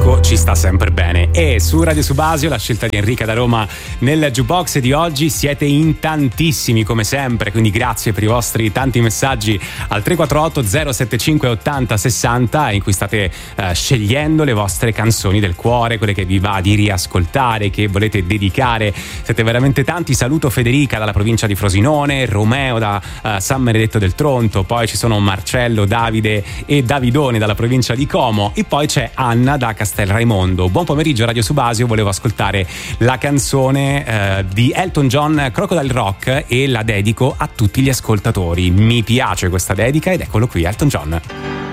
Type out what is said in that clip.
classico ci sta sempre bene. E su Radio Subasio la scelta di Enrica da Roma nel jukebox di oggi, siete in tantissimi come sempre, quindi grazie per i vostri tanti messaggi al 348 075 80 60 in cui state scegliendo le vostre canzoni del cuore, quelle che vi va di riascoltare, che volete dedicare. Siete veramente tanti. Saluto Federica dalla provincia di Frosinone, Romeo da San Benedetto del Tronto, poi ci sono Marcello, Davide e Davidone dalla provincia di Como, e poi c'è Anna da Castelraimondo. Buon pomeriggio Radio Subasio, volevo ascoltare la canzone di Elton John, Crocodile Rock, e la dedico a tutti gli ascoltatori. Mi piace questa dedica ed eccolo qui Elton John.